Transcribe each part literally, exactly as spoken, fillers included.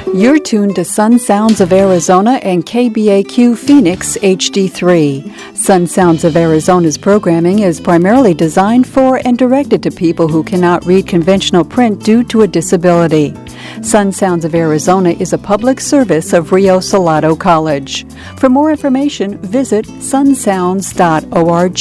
You're tuned to Sun Sounds of Arizona and K B A Q Phoenix H D three. Sun Sounds of Arizona's programming is primarily designed for and directed to people who cannot read conventional print due to a disability. Sun Sounds of Arizona is a public service of Rio Salado College. For more information, visit sun sounds dot org.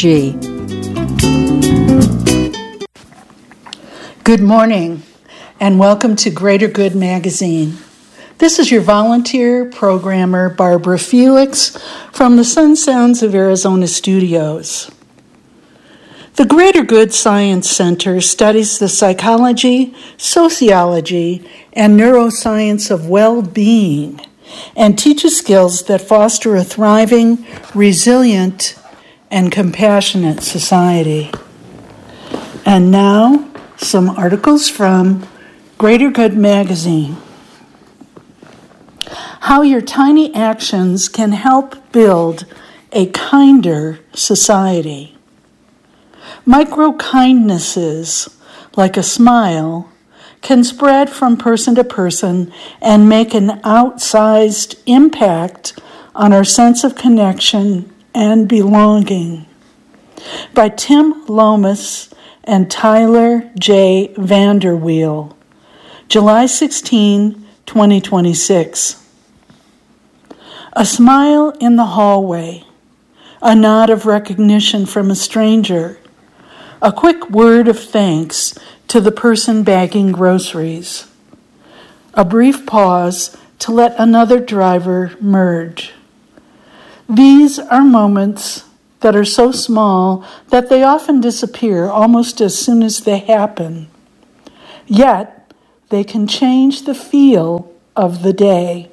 Good morning, and welcome to Greater Good Magazine. This is your volunteer programmer, Barbara Felix, from the Sun Sounds of Arizona studios. The Greater Good Science Center studies the psychology, sociology, and neuroscience of well-being and teaches skills that foster a thriving, resilient, and compassionate society. And now, some articles from Greater Good Magazine. How your tiny actions can help build a kinder society. Micro-kindnesses, like a smile, can spread from person to person and make an outsized impact on our sense of connection and belonging. By Tim Lomas and Tyler J. Vanderweel, July sixteenth, twenty twenty-six. A smile in the hallway, a nod of recognition from a stranger, a quick word of thanks to the person bagging groceries, a brief pause to let another driver merge. These are moments that are so small that they often disappear almost as soon as they happen. Yet, they can change the feel of the day.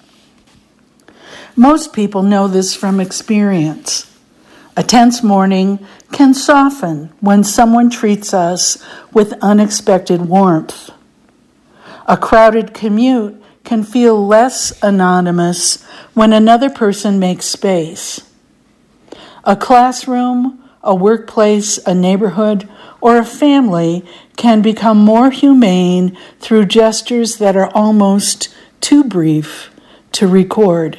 Most people know this from experience. A tense morning can soften when someone treats us with unexpected warmth. A crowded commute can feel less anonymous when another person makes space. A classroom, a workplace, a neighborhood, or a family can become more humane through gestures that are almost too brief to record.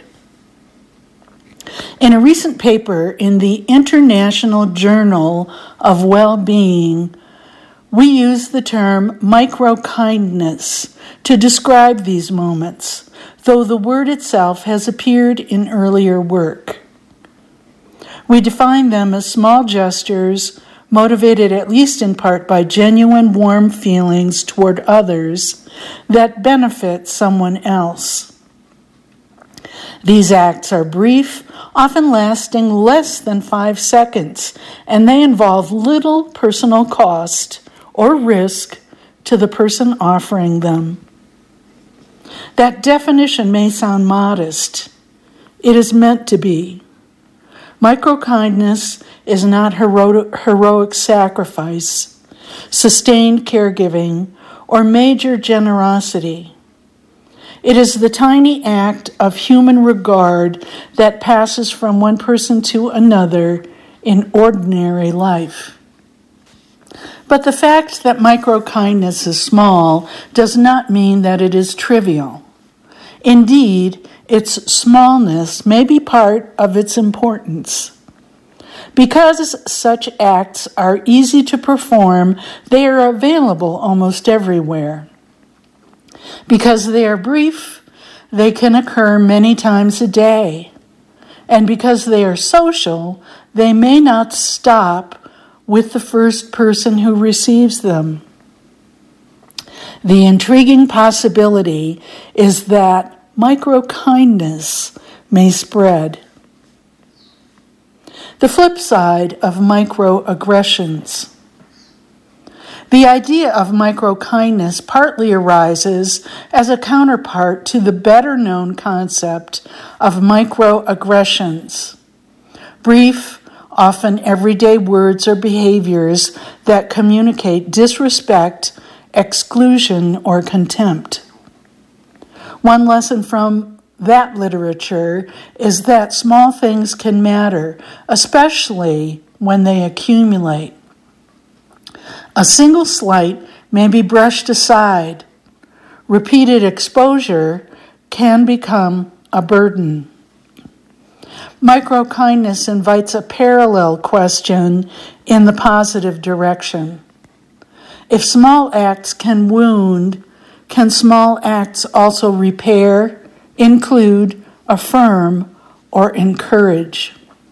In a recent paper in the International Journal of Well-Being, we use the term micro-kindness to describe these moments, though the word itself has appeared in earlier work. We define them as small gestures motivated at least in part by genuine warm feelings toward others that benefit someone else. These acts are brief, often lasting less than five seconds, and they involve little personal cost or risk to the person offering them. That definition may sound modest. It is meant to be. Micro-kindness is not hero- heroic sacrifice, sustained caregiving, or major generosity. It is the tiny act of human regard that passes from one person to another in ordinary life. But the fact that micro-kindness is small does not mean that it is trivial. Indeed, its smallness may be part of its importance. Because such acts are easy to perform, they are available almost everywhere. Because they are brief, they can occur many times a day. And because they are social, they may not stop with the first person who receives them. The intriguing possibility is that micro-kindness may spread. The flip side of microaggressions. The idea of micro-kindness partly arises as a counterpart to the better-known concept of microaggressions. Brief, often everyday words or behaviors that communicate disrespect, exclusion, or contempt. One lesson from that literature is that small things can matter, especially when they accumulate. A single slight may be brushed aside. Repeated exposure can become a burden. Micro-kindness invites a parallel question in the positive direction. If small acts can wound, can small acts also repair, include, affirm, or encourage?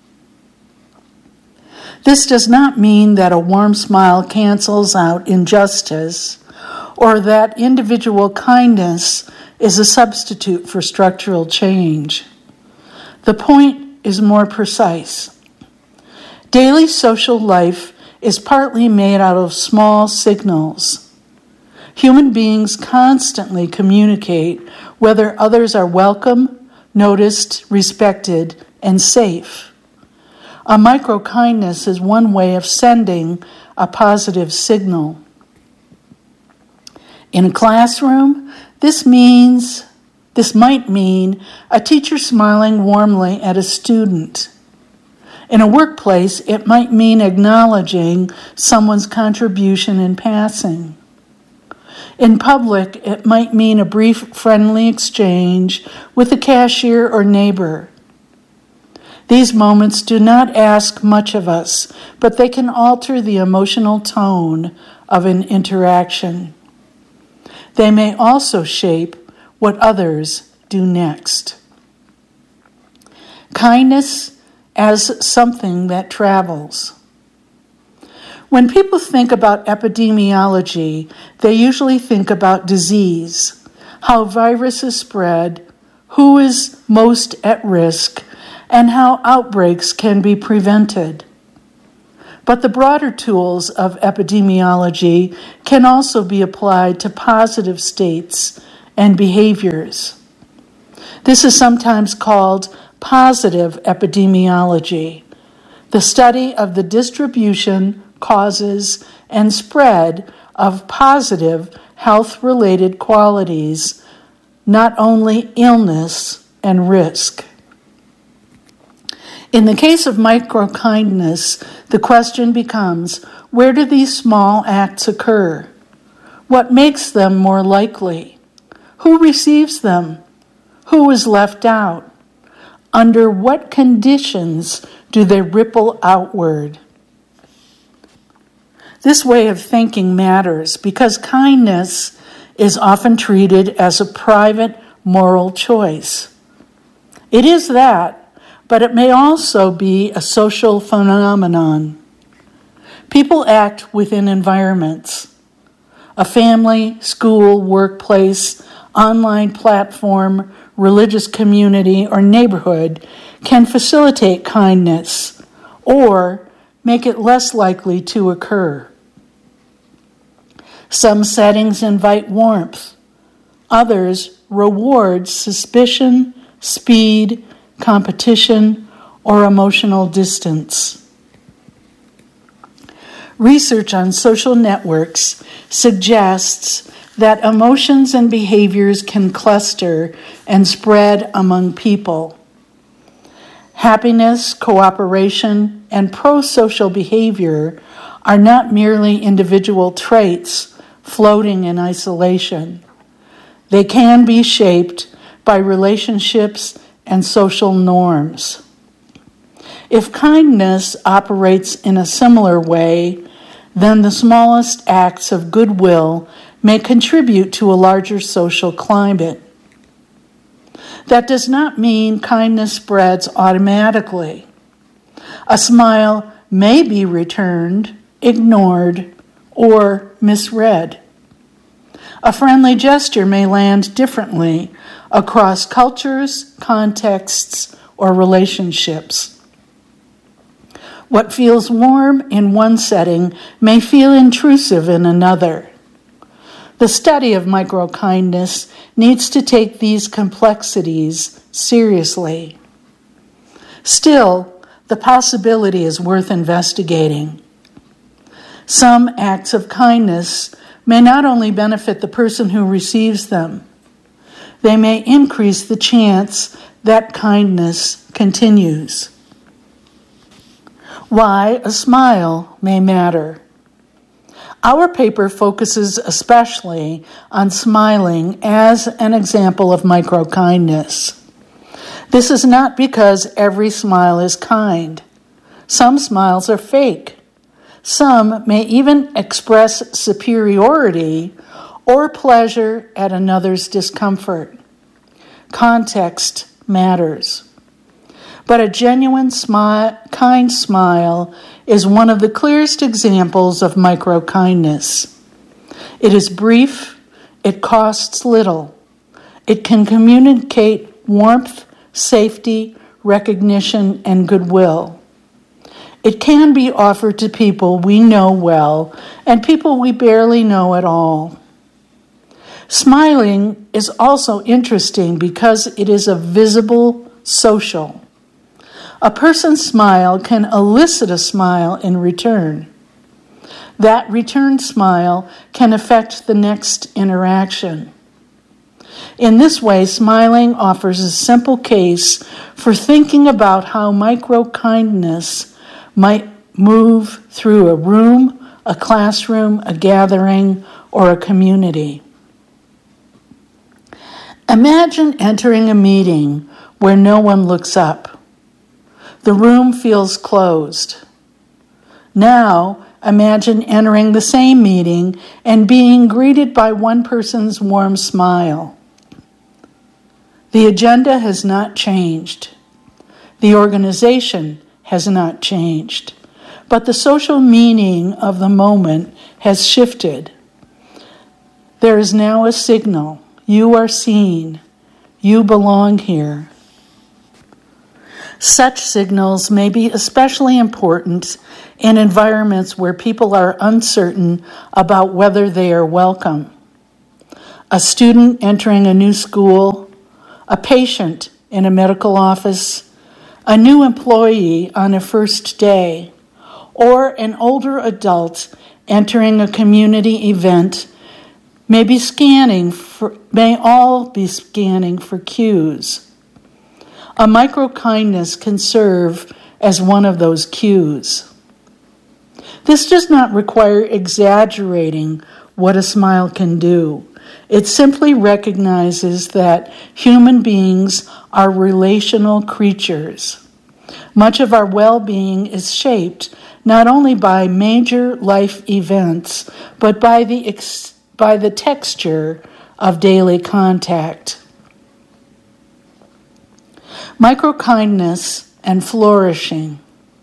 This does not mean that a warm smile cancels out injustice, or that individual kindness is a substitute for structural change. The point is more precise. Daily social life is partly made out of small signals. Human beings constantly communicate whether others are welcome, noticed, respected, and safe. A micro-kindness is one way of sending a positive signal. In a classroom, this means, this might mean a teacher smiling warmly at a student. In a workplace, it might mean acknowledging someone's contribution in passing. In public, it might mean a brief friendly exchange with a cashier or neighbor. These moments do not ask much of us, but they can alter the emotional tone of an interaction. They may also shape what others do next. Kindness as something that travels. When people think about epidemiology, they usually think about disease, how viruses spread, who is most at risk, and how outbreaks can be prevented. But the broader tools of epidemiology can also be applied to positive states and behaviors. This is sometimes called positive epidemiology, the study of the distribution, causes, and spread of positive health-related qualities, not only illness and risk. In the case of micro-kindness, the question becomes, where do these small acts occur? What makes them more likely? Who receives them? Who is left out? Under what conditions do they ripple outward? This way of thinking matters because kindness is often treated as a private moral choice. It is that, but it may also be a social phenomenon. People act within environments. A family, school, workplace, online platform, religious community, or neighborhood can facilitate kindness or make it less likely to occur. Some settings invite warmth. Others reward suspicion, speed, competition, or emotional distance. Research on social networks suggests that emotions and behaviors can cluster and spread among people. Happiness, cooperation, and pro-social behavior are not merely individual traits floating in isolation. They can be shaped by relationships and social norms. If kindness operates in a similar way, then the smallest acts of goodwill may contribute to a larger social climate. That does not mean kindness spreads automatically. A smile may be returned, ignored, or misread. A friendly gesture may land differently across cultures, contexts, or relationships. What feels warm in one setting may feel intrusive in another. The study of micro-kindness needs to take these complexities seriously. Still, the possibility is worth investigating. Some acts of kindness may not only benefit the person who receives them, they may increase the chance that kindness continues. Why a smile may matter. Our paper focuses especially on smiling as an example of micro-kindness. This is not because every smile is kind. Some smiles are fake. Some may even express superiority or pleasure at another's discomfort. Context matters. But a genuine smile, kind smile is one of the clearest examples of micro-kindness. It is brief, it costs little. It can communicate warmth, safety, recognition, and goodwill. It can be offered to people we know well and people we barely know at all. Smiling is also interesting because it is a visible social. A person's smile can elicit a smile in return. That return smile can affect the next interaction. In this way, smiling offers a simple case for thinking about how micro-kindness might move through a room, a classroom, a gathering, or a community. Imagine entering a meeting where no one looks up. The room feels closed. Now, imagine entering the same meeting and being greeted by one person's warm smile. The agenda has not changed. The organization has not changed. But the social meaning of the moment has shifted. There is now a signal. You are seen. You belong here. Such signals may be especially important in environments where people are uncertain about whether they are welcome. A student entering a new school, a patient in a medical office, a new employee on a first day, or an older adult entering a community event may be scanning for, may all be scanning for cues. A micro-kindness can serve as one of those cues. This does not require exaggerating what a smile can do. It simply recognizes that human beings are relational creatures. Much of our well-being is shaped not only by major life events, but by the ex- by the texture of daily contact. Micro-kindness and flourishing.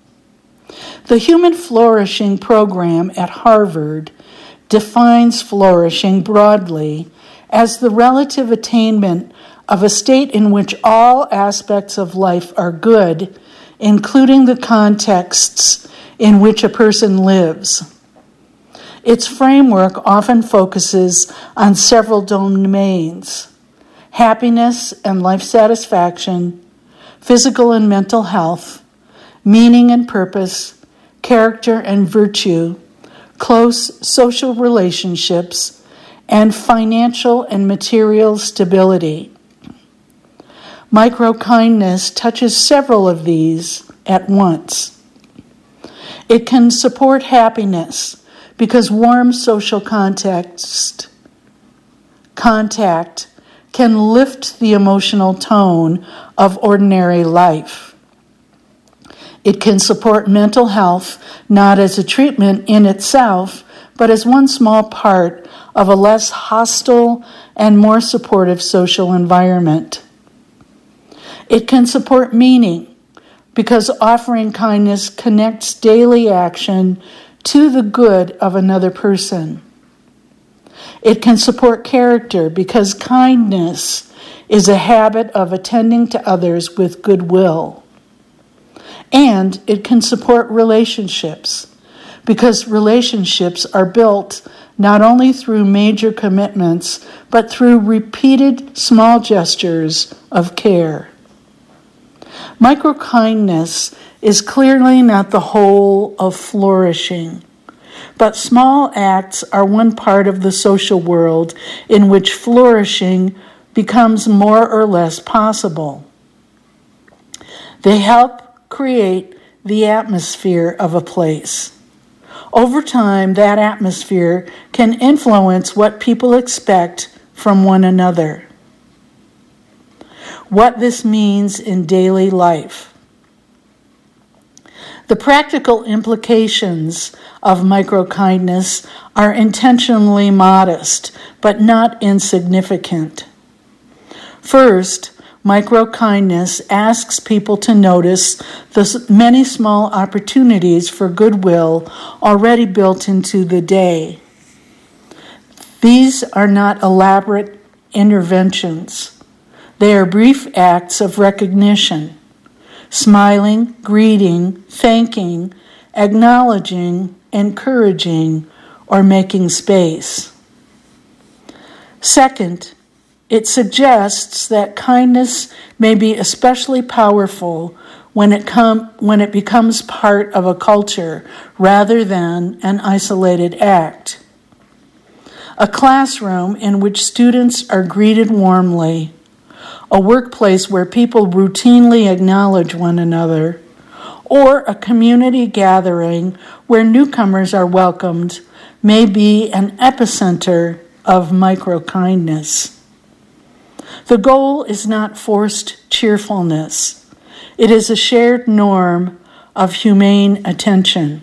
The Human Flourishing Program at Harvard defines flourishing broadly as the relative attainment of a state in which all aspects of life are good, including the contexts in which a person lives. Its framework often focuses on several domains: happiness and life satisfaction, physical and mental health, meaning and purpose, character and virtue, close social relationships, and financial and material stability. Micro-kindness touches several of these at once. It can support happiness because warm social context, contact can lift the emotional tone of ordinary life. It can support mental health not as a treatment in itself, but as one small part of a less hostile and more supportive social environment. It can support meaning because offering kindness connects daily action to the good of another person. It can support character because kindness is a habit of attending to others with goodwill. And it can support relationships because relationships are built not only through major commitments, but through repeated small gestures of care. Micro-kindness is clearly not the whole of flourishing, but small acts are one part of the social world in which flourishing becomes more or less possible. They help create the atmosphere of a place. Over time, that atmosphere can influence what people expect from one another. What this means in daily life. The practical implications of microkindness are intentionally modest, but not insignificant. First, microkindness asks people to notice the many small opportunities for goodwill already built into the day. These are not elaborate interventions. They are brief acts of recognition, smiling, greeting, thanking, acknowledging, encouraging, or making space. Second, it suggests that kindness may be especially powerful when it com- when it becomes part of a culture rather than an isolated act. A classroom in which students are greeted warmly, a workplace where people routinely acknowledge one another, or a community gathering where newcomers are welcomed may be an epicenter of microkindness. The goal is not forced cheerfulness. It is a shared norm of humane attention.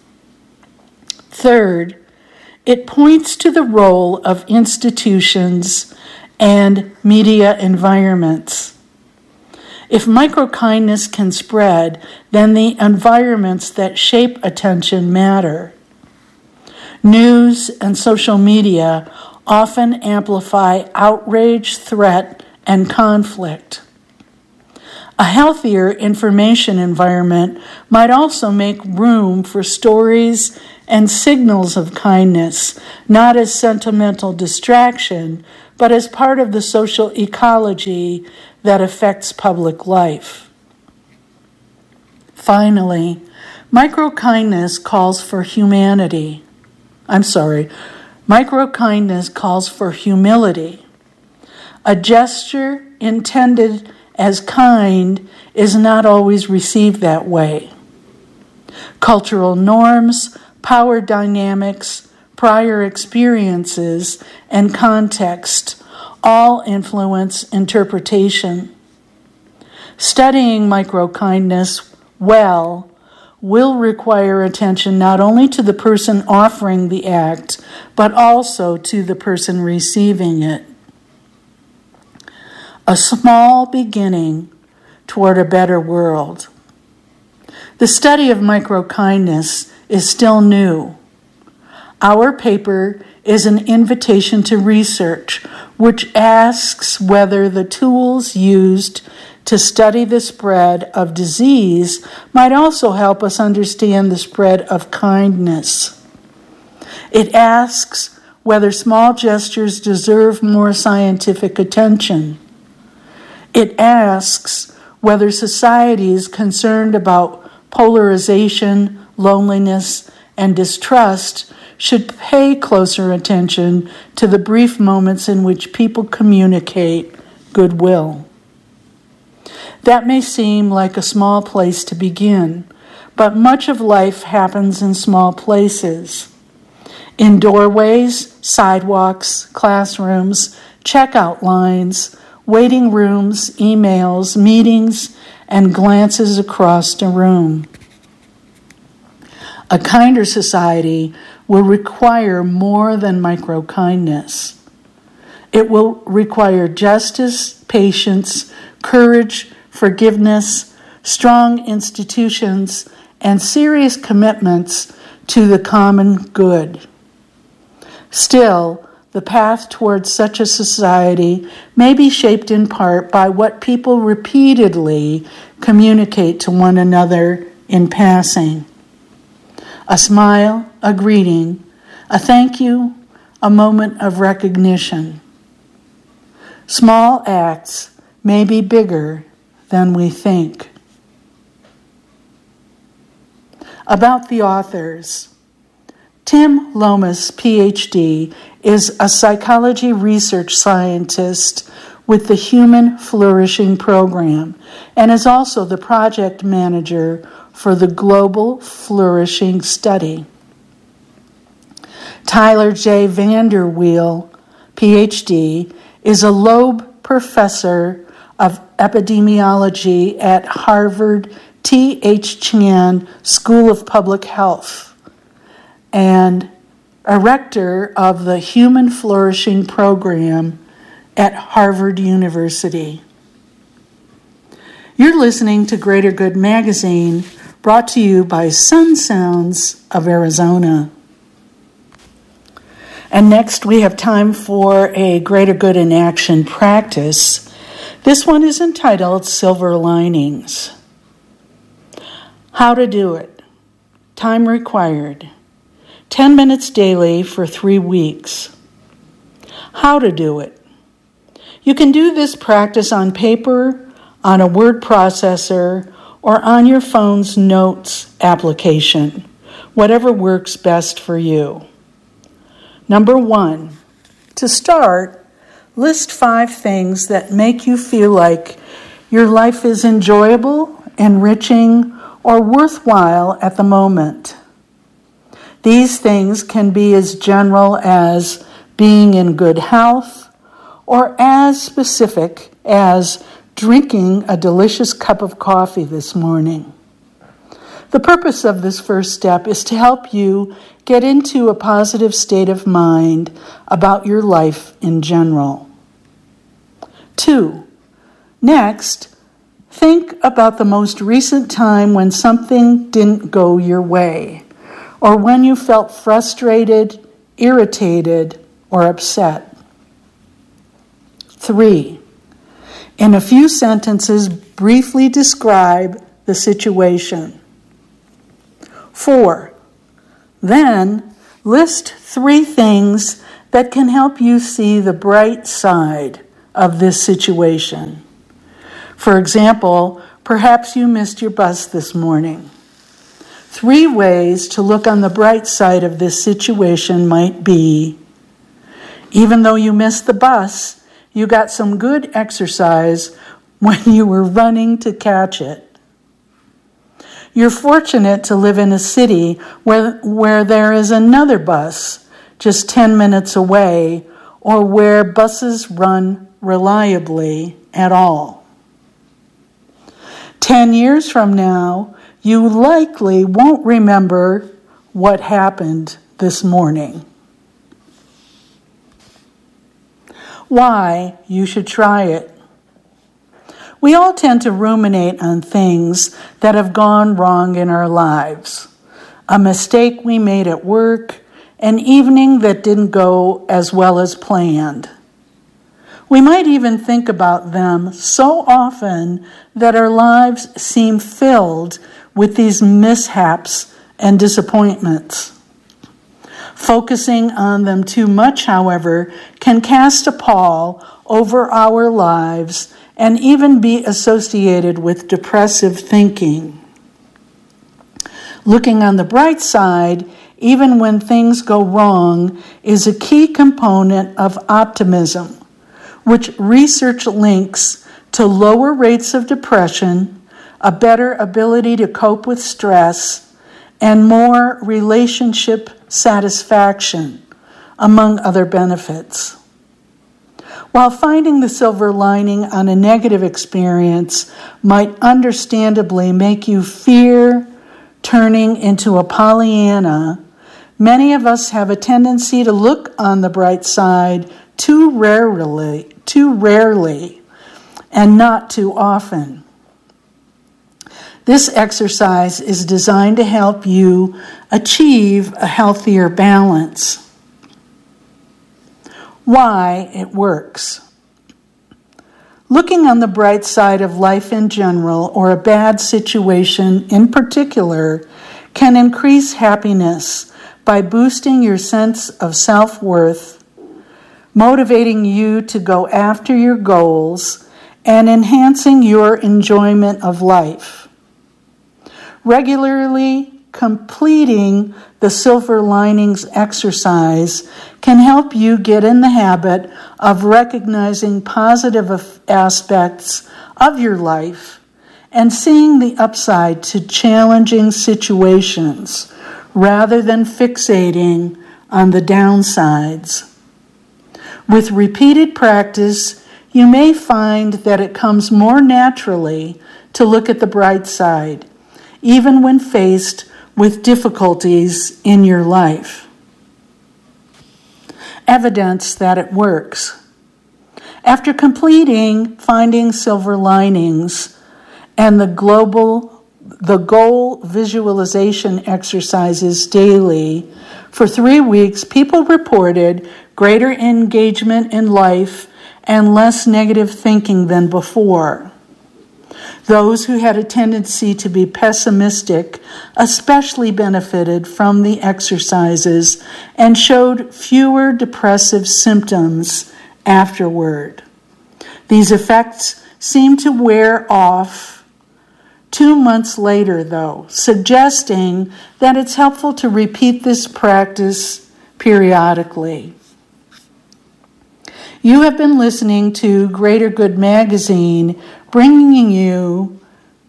Third, it points to the role of institutions and media environments. If microkindness can spread, then the environments that shape attention matter. News and social media often amplify outrage, threat, and conflict. A healthier information environment might also make room for stories and signals of kindness, not as sentimental distraction, but as part of the social ecology that affects public life. Finally, microkindness calls for humanity. I'm sorry, microkindness calls for humility. A gesture intended as kind is not always received that way. Cultural norms, power dynamics, prior experiences, and context all influence interpretation. Studying microkindness well will require attention not only to the person offering the act, but also to the person receiving it. A small beginning toward a better world. The study of microkindness is still new. Our paper is an invitation to research, which asks whether the tools used to study the spread of disease might also help us understand the spread of kindness. It asks whether small gestures deserve more scientific attention. It asks whether societies concerned about polarization, loneliness, and distrust should pay closer attention to the brief moments in which people communicate goodwill. That may seem like a small place to begin, but much of life happens in small places. In doorways, sidewalks, classrooms, checkout lines, waiting rooms, emails, meetings, and glances across a room. A kinder society will require more than microkindness. It will require justice, patience, courage, forgiveness, strong institutions, and serious commitments to the common good. Still, the path towards such a society may be shaped in part by what people repeatedly communicate to one another in passing. A smile, a greeting, a thank you, a moment of recognition. Small acts may be bigger than we think. About the authors. Tim Lomas, P H D, is a psychology research scientist with the Human Flourishing Program and is also the project manager for the Global Flourishing Study. Tyler J. Vanderweel, P H D, is a Loeb Professor of Epidemiology at Harvard T H Chan School of Public Health and a rector of the Human Flourishing Program at Harvard University. You're listening to Greater Good Magazine, brought to you by Sun Sounds of Arizona. And next we have time for a Greater Good in Action practice. This one is entitled Silver Linings. How to do it. Time required. ten minutes daily for three weeks. How to do it. You can do this practice on paper, on a word processor, or on your phone's notes application, whatever works best for you. Number one, to start, list five things that make you feel like your life is enjoyable, enriching, or worthwhile at the moment. These things can be as general as being in good health, or as specific as drinking a delicious cup of coffee this morning. The purpose of this first step is to help you get into a positive state of mind about your life in general. Two, next, think about the most recent time when something didn't go your way, or when you felt frustrated, irritated, or upset. Three, in a few sentences, briefly describe the situation. Four, then list three things that can help you see the bright side of this situation. For example, perhaps you missed your bus this morning. Three ways to look on the bright side of this situation might be, even though you missed the bus, you got some good exercise when you were running to catch it. You're fortunate to live in a city where, where there is another bus just ten minutes away, or where buses run reliably at all. Ten years from now, you likely won't remember what happened this morning. Why you should try it. We all tend to ruminate on things that have gone wrong in our lives. A mistake we made at work, an evening that didn't go as well as planned. We might even think about them so often that our lives seem filled with these mishaps and disappointments. Focusing on them too much, however, can cast a pall over our lives and even be associated with depressive thinking. Looking on the bright side, even when things go wrong, is a key component of optimism, which research links to lower rates of depression, a better ability to cope with stress, and more relationship satisfaction, among other benefits. While finding the silver lining on a negative experience might understandably make you fear turning into a Pollyanna, many of us have a tendency to look on the bright side too rarely, too rarely, and not too often. This exercise is designed to help you achieve a healthier balance. Why it works. Looking on the bright side of life in general, or a bad situation in particular, can increase happiness by boosting your sense of self-worth, motivating you to go after your goals, and enhancing your enjoyment of life. Regularly completing the silver linings exercise can help you get in the habit of recognizing positive aspects of your life and seeing the upside to challenging situations rather than fixating on the downsides. With repeated practice, you may find that it comes more naturally to look at the bright side, even when faced with difficulties in your life. Evidence that it works. After completing Finding Silver Linings and the global, the goal visualization exercises daily, for three weeks, people reported greater engagement in life and less negative thinking than before. Those who had a tendency to be pessimistic especially benefited from the exercises and showed fewer depressive symptoms afterward. These effects seem to wear off two months later, though, suggesting that it's helpful to repeat this practice periodically. You have been listening to Greater Good Magazine, bringing you,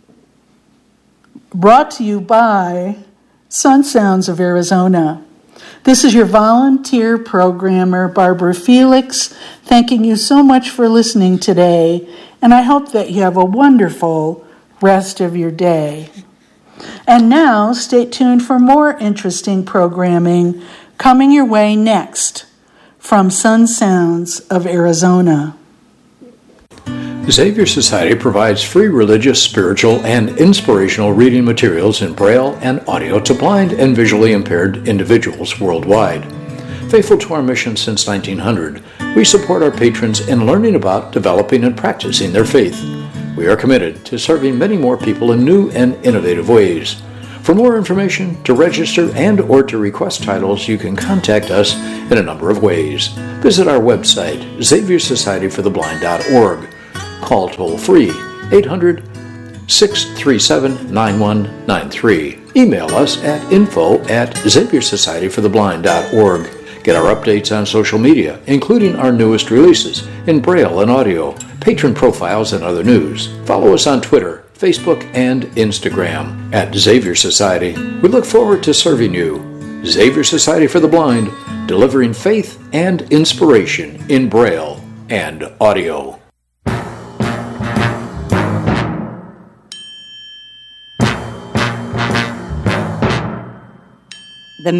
brought to you by Sun Sounds of Arizona. This is your volunteer programmer, Barbara Felix, thanking you so much for listening today, and I hope that you have a wonderful rest of your day. And now, stay tuned for more interesting programming coming your way next from Sun Sounds of Arizona. Xavier Society provides free religious, spiritual, and inspirational reading materials in Braille and audio to blind and visually impaired individuals worldwide. Faithful to our mission since nineteen hundred, we support our patrons in learning about, developing, and practicing their faith. We are committed to serving many more people in new and innovative ways. For more information, to register, and or to request titles, you can contact us in a number of ways. Visit our website, xavier society for the blind dot org. Call toll-free eight hundred, six three seven, nine one nine three. Email us at info at xavier society for the blind dot org. Get our updates on social media, including our newest releases in Braille and audio, patron profiles, and other news. Follow us on Twitter, Facebook, and Instagram at Xavier Society. We look forward to serving you. Xavier Society for the Blind, delivering faith and inspiration in Braille and audio.